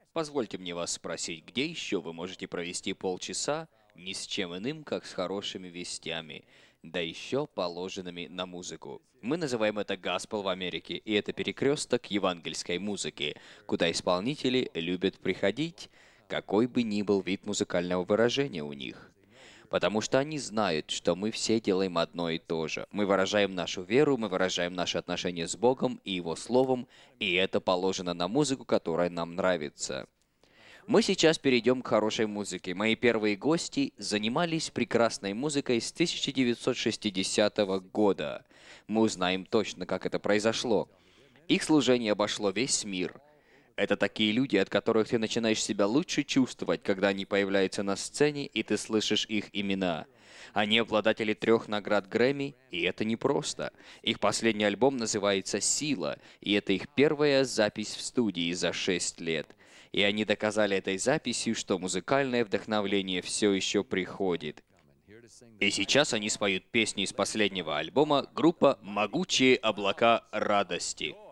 Позвольте мне вас спросить, где еще вы можете провести полчаса ни с чем иным, как с хорошими вестями, да еще положенными на музыку. Мы называем это гаспел в Америке, и это перекресток евангельской музыки, куда исполнители любят приходить, какой бы ни был вид музыкального выражения у них. Потому что они знают, что мы все делаем одно и то же. Мы выражаем нашу веру, мы выражаем наши отношения с Богом и Его Словом, и это положено на музыку, которая нам нравится. Мы сейчас перейдем к хорошей музыке. Мои первые гости занимались прекрасной музыкой с 1960 года. Мы узнаем точно, как это произошло. Их служение обошло весь мир. Это такие люди, от которых ты начинаешь себя лучше чувствовать, когда они появляются на сцене, и ты слышишь их имена. Они обладатели 3 наград Грэмми, и это непросто. Их последний альбом называется «Сила», и это их первая запись в студии за 6 лет. И они доказали этой записью, что музыкальное вдохновление все еще приходит. И сейчас они споют песни из последнего альбома группа «Могучие облака радости».